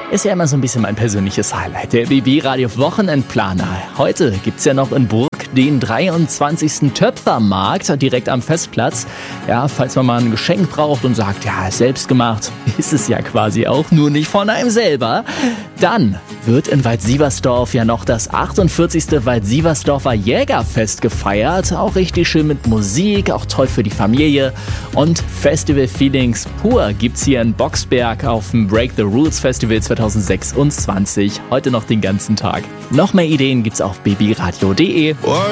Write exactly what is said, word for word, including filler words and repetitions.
Ist ja immer so ein bisschen mein persönliches Highlight, der B B-Radio Wochenendplaner. Heute gibt's ja noch in Burg den dreiundzwanzigsten Töpfermarkt direkt am Festplatz. Ja, falls man mal ein Geschenk braucht und sagt, ja, selbst gemacht, ist es ja quasi auch, nur nicht von einem selber. Dann wird in Waldsiversdorf ja noch das achtundvierzigste Waldsiversdorfer Jägerfest gefeiert. Auch richtig schön mit Musik, auch toll für die Familie. Und Festival-Feelings pur gibt's hier in Boxberg auf dem Break the Rules Festival zweitausendsechsundzwanzig. Heute noch den ganzen Tag. Noch mehr Ideen gibt's auf b b radio punkt de.